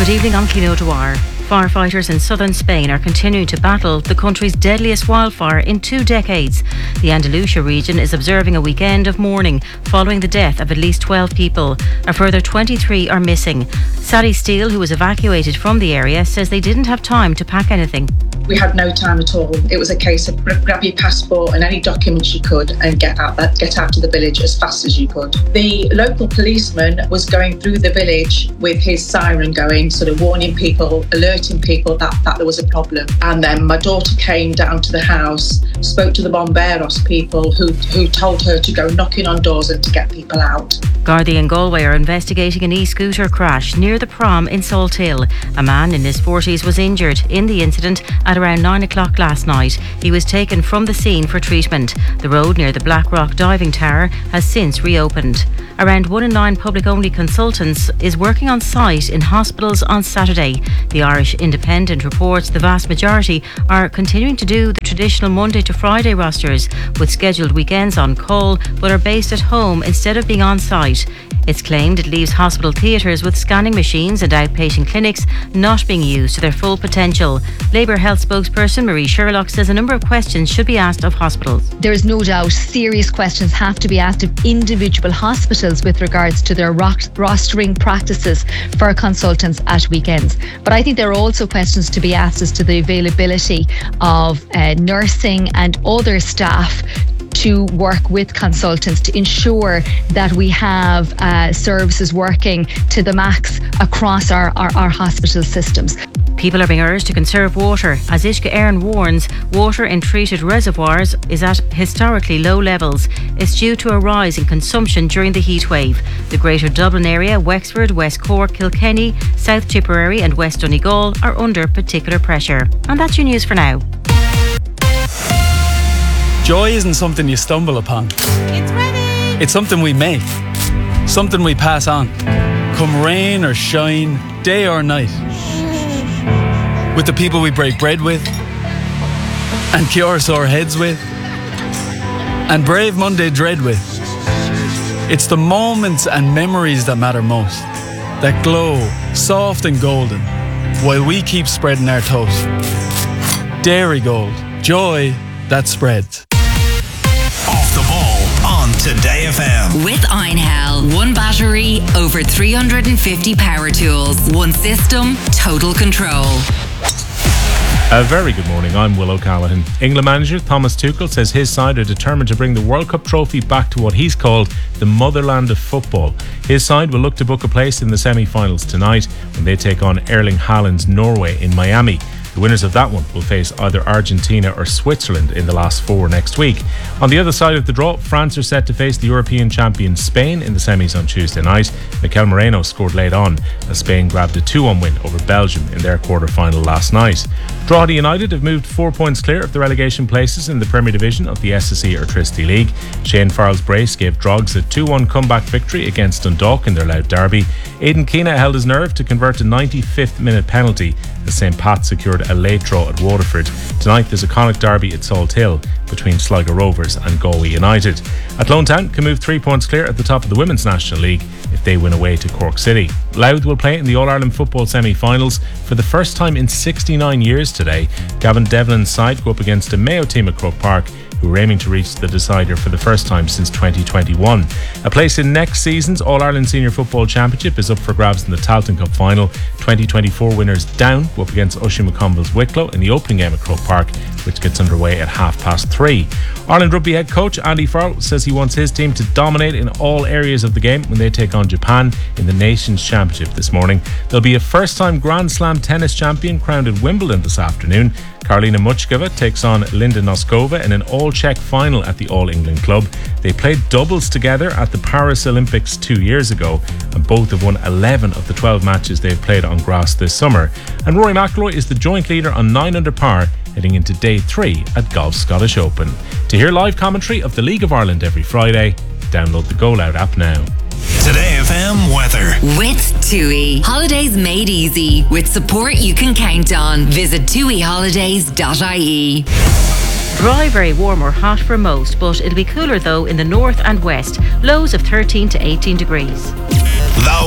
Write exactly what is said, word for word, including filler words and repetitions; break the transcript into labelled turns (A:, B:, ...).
A: Good evening, I'm Kino Dwyer. Firefighters in southern Spain are continuing to battle the country's deadliest wildfire in two decades. The Andalusia region is observing a weekend of mourning following the death of at least twelve people. A further twenty-three are missing. Sally Steele, who was evacuated from the area, says they didn't have time to pack anything.
B: We had no time at all. It was a case of grab your passport and any documents you could and get out get out of the village as fast as you could. The local policeman was going through the village with his siren going, sort of warning people, alerting people that, that there was a problem. And then my daughter came down to the house, spoke to the Bomberos people who, who told her to go knocking on doors and to get people out.
A: Gardaí and Galway are investigating an e-scooter crash near the prom in Salthill. A man in his forties was injured in the incident at around nine o'clock last night. He was taken from the scene for treatment. The road near the Blackrock Diving Tower has since reopened. Around one in nine public-only consultants is working on site in hospitals on Saturday. The Irish Independent reports the vast majority are continuing to do the traditional Monday to Friday rosters with scheduled weekends on call, but are based at home instead of being on site. It's claimed it leaves hospital theatres with scanning machines and outpatient clinics not being used to their full potential. Labour Health spokesperson Marie Sherlock says a number of questions should be asked of hospitals.
C: There is no doubt serious questions have to be asked of individual hospitals with regards to their rostering practices for consultants at weekends. But I think there are also questions to be asked as to the availability of uh, nursing and other staff to work with consultants to ensure that we have uh, services working to the max across our, our, our hospital systems.
A: People are being urged to conserve water. As Ishka Erin warns, water in treated reservoirs is at historically low levels. It's due to a rise in consumption during the heatwave. The Greater Dublin area, Wexford, West Cork, Kilkenny, South Tipperary and West Donegal are under particular pressure. And that's your news for now.
D: Joy isn't something you stumble upon.
E: It's ready.
D: It's something we make, something we pass on. Come rain or shine, day or night. With the people we break bread with, and cure sore heads with, and brave Monday dread with. It's the moments and memories that matter most, that glow soft and golden, while we keep spreading our toast. Dairy Gold, joy that spreads.
F: Off the ball on Today F M.
G: With Einhell, one battery, over three hundred fifty power tools, one system, total control.
H: A very good morning, I'm Will O'Callaghan. England manager Thomas Tuchel says his side are determined to bring the World Cup trophy back to what he's called the motherland of football. His side will look to book a place in the semi-finals tonight when they take on Erling Haaland's Norway in Miami. The winners of that one will face either Argentina or Switzerland in the last four next week. On the other side of the draw, France are set to face the European champion Spain in the semis on Tuesday night. Mikel Moreno scored late on as Spain grabbed a two one win over Belgium in their quarter-final last night. Drogheda United have moved four points clear of the relegation places in the Premier Division of the S S E Airtricity League. Shane Farrell's brace gave Drogs a two one comeback victory against Dundalk in their Louth derby. Aidan Keena held his nerve to convert a ninety-fifth minute penalty as Saint Pat secured a late draw at Waterford. Tonight there's a Connacht derby at Salthill between Sligo Rovers and Galway United. Athlone Town can move three points clear at the top of the Women's National League if they win away to Cork City. Louth will play in the All-Ireland football semi-finals for the first time in sixty-nine years today. Gavin Devlin's side go up against a Mayo team at Croke Park who are aiming to reach the decider for the first time since twenty twenty-one. A place in next season's All-Ireland Senior Football Championship is up for grabs in the Tailteann Cup final. twenty twenty-four winners Down go up against Oisin McConville's Wicklow in the opening game at Croke Park, which gets underway at half past three. Ireland Rugby head coach Andy Farrell says he wants his team to dominate in all areas of the game when they take on Japan in the Nations Championship this morning. There'll be a first-time Grand Slam tennis champion crowned at Wimbledon this afternoon. Karolina Muchkova takes on Linda Noskova in an all-Czech final at the All-England Club. They played doubles together at the Paris Olympics two years ago, and both have won eleven of the twelve matches they've played on grass this summer. And Rory McIlroy is the joint leader on nine under par, heading into day three at Golf's Scottish Open. To hear live commentary of the League of Ireland every Friday, download the Go Loud app now.
F: Today F M weather.
G: With TUI. Holidays made easy. With support you can count on. Visit tui holidays dot I E.
A: Dry, very warm or hot for most, but it'll be cooler though in the north and west. Lows of thirteen to eighteen degrees.
F: The